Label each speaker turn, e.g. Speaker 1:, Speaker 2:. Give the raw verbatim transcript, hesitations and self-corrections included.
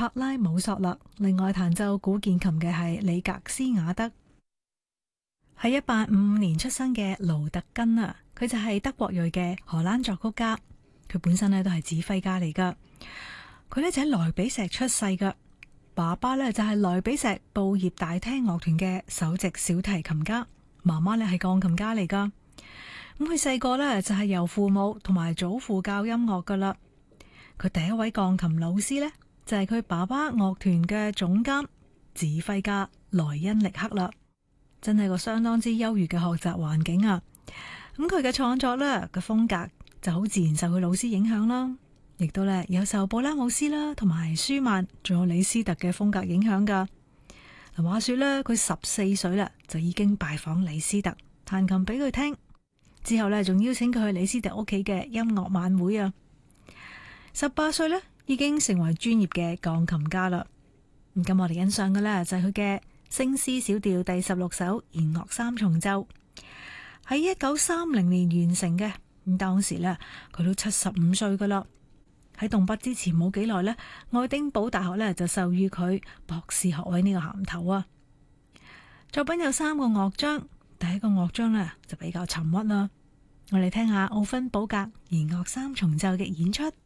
Speaker 1: 克拉姆索勒。另外彈奏古鍵琴嘅係里格斯瓦德。喺一八五五年出生嘅盧特根啊，佢就係德國裔嘅荷蘭作曲家，佢本身咧都係指揮家嚟噶。佢呢就喺萊比錫出世噶，爸爸呢就係萊比錫報業大廳樂團嘅首席小提琴家，媽媽呢係鋼琴家嚟噶。咁佢細個呢就係由父母同埋祖父教音樂噶啦。佢第一位鋼琴老師呢，就係佢爸爸樂團嘅總監指揮家萊恩力克啦，真係個相當之優越嘅學習環境啊！咁佢嘅創作呢個風格就好自然受佢老師影響啦，亦都咧有受布拉姆斯啦同埋舒曼仲有李斯特嘅風格影響噶。嗱，話說咧佢十四歲啦就已經拜訪李斯特彈琴俾佢聽，之後咧仲邀請佢去李斯特屋企嘅音樂晚會啊。十八歲咧已經成為專業嘅鋼琴家啦。咁我哋欣賞嘅咧就係佢嘅升 C 小調第十六首弦樂三重奏，喺一九三零年完成嘅。咁當時咧佢都七十五歲噶啦。喺動筆之前冇幾耐咧，愛丁堡大學咧就授予佢博士學位呢個銜頭啊。作品有三個樂章，第一個樂章咧就比較沉鬱啦。我哋聽下奧芬堡格弦樂三重奏嘅演出。